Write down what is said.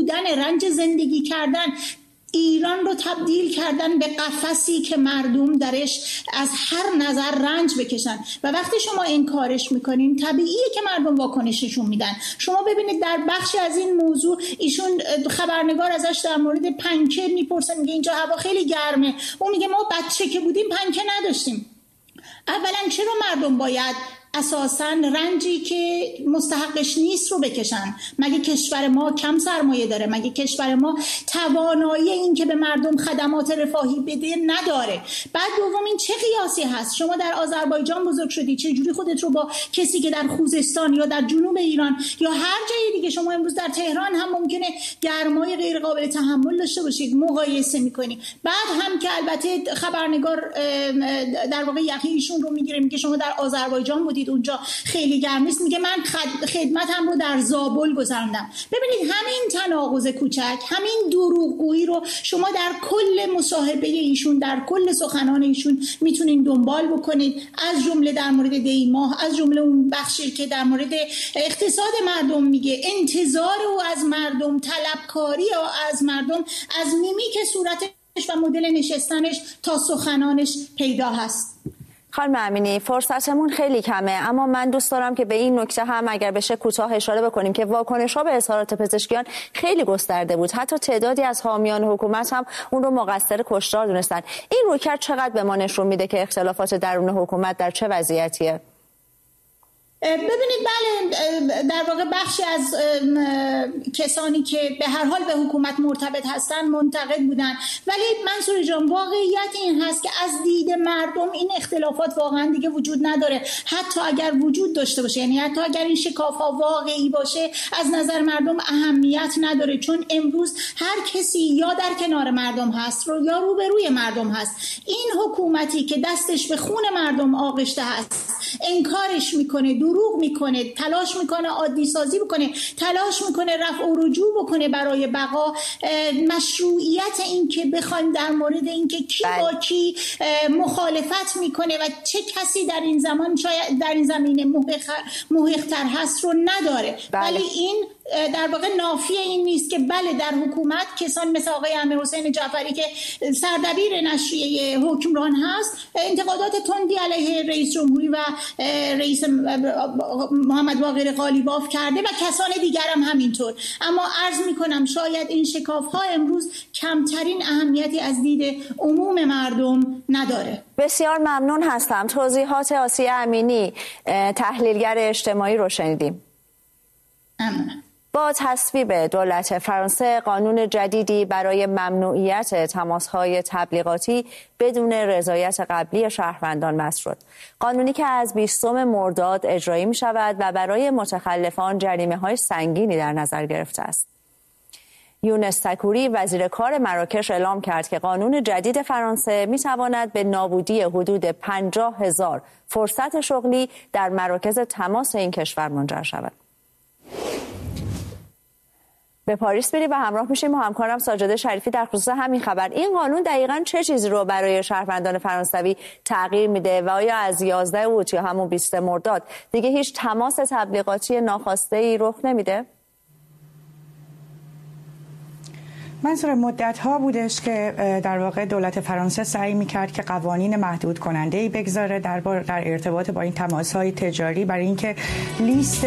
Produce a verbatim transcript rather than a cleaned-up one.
بودن، رنج زندگی کردن، ایران رو تبدیل کردن به قفسی که مردم درش از هر نظر رنج بکشن و وقتی شما این کارش میکنین طبیعیه که مردم واکنششون میدن. شما ببینید در بخشی از این موضوع ایشون خبرنگار ازش در مورد پنکه میپرسن، میگه اینجا هوا خیلی گرمه، اون میگه ما بچه که بودیم پنکه نداشتیم. اولا چرا مردم باید اساساً رنجی که مستحقش نیست رو بکشن؟ مگه کشور ما کم سرمایه داره؟ مگه کشور ما توانایی این که به مردم خدمات رفاهی بده نداره؟ بعد دوم این چه قیاسی هست؟ شما در آذربایجان بزرگ شدی، چه جوری خودت رو با کسی که در خوزستان یا در جنوب ایران یا هر جای دیگه، شما امروز در تهران هم ممکنه گرمای غیر قابل تحمل داشته باشید، مقایسه میکنی. بعد هم که البته خبرنگار در واقع یقه ایشون رو میگیره، میگه شما در آذربایجان بودید اونجا خیلی گرم نیست، میگه من خدمتم رو در زابل گذروندم. ببینید همین تناقض کوچک، همین دروغگویی رو شما در کل مصاحبه ایشون، در کل سخنان ایشون میتونید دنبال بکنید، از جمله در مورد دیماه، از جمله اون بخشی که در مورد اقتصاد مردم میگه، انتظار او از مردم، طلبکاری از مردم، از میمیک صورتش و مدل نشستنش تا سخنانش پیدا هست. خانم امینی، فرصتمون خیلی کمه، اما من دوست دارم که به این نکته هم اگر بشه کوتاه اشاره بکنیم که واکنش‌ها به اظهارات پزشکیان خیلی گسترده بود. حتی تعدادی از حامیان حکومت هم اون رو مقصر کشتار دونستن. این رویکرد چقدر به ما نشون میده که اختلافات درون حکومت در چه وضعیتیه؟ ببینید بله، در واقع بخشی از کسانی که به هر حال به حکومت مرتبط هستن منتقد بودن، ولی منصور جان واقعیت این هست که از دید مردم این اختلافات واقعا دیگه وجود نداره. حتی اگر وجود داشته باشه، یعنی حتی اگر این شکاف ها واقعی باشه، از نظر مردم اهمیت نداره، چون امروز هر کسی یا در کنار مردم هست رو یا روبروی مردم هست. این حکومتی که دستش به خون مردم آغشته هست انکارش میکنه، دروغ میکنه، تلاش میکنه عادی سازی بکنه، تلاش میکنه رفع و رجوع بکنه برای بقا. مشروعیت این که بخوایم در مورد این که کی با کی مخالفت میکنه و چه کسی در این زمان شاید در این زمینه موهق‌تر هست رو نداره. ولی این در واقع نافی این نیست که بله در حکومت کسان مثل آقای امیرحسین جعفری که سردبیر نشریه حکمران هست انتقادات تندی علیه رئیس جمهوری و رئیس محمد باقر قالیباف کرده و کسان دیگر هم همینطور. اما عرض میکنم شاید این شکاف ها امروز کمترین اهمیتی از دید عموم مردم نداره. بسیار ممنون هستم. توضیحات آسیه امینی، تحلیلگر اجتماعی رو شنیدیم. ممنونم. با تصویب دولت فرانسه قانون جدیدی برای ممنوعیت تماس‌های تبلیغاتی بدون رضایت قبلی شهروندان وضع شد. قانونی که از بیستم مرداد اجرایی می شود و برای متخلفان جریمه‌های سنگینی در نظر گرفته است. یونس تکوری وزیر کار مراکش اعلام کرد که قانون جدید فرانسه می تواند به نابودی حدود پنجاه هزار فرصت شغلی در مراکز تماس این کشور منجر شود. به پاریس بریم و همراه میشیم با همکارم ساجده شریفی در خصوص همین خبر. این قانون دقیقاً چه چیزی رو برای شهروندان فرانسوی تغییر میده و آیا از یازده اوت یا همون بیست مرداد دیگه هیچ تماس تبلیغاتی ناخواسته رخ نمیده؟ منظور مدت ها بودش که در واقع دولت فرانسه سعی میکرد که قوانین محدود کننده ای بگذاره در در ارتباط با این تماس های تجاری، برای اینکه لیست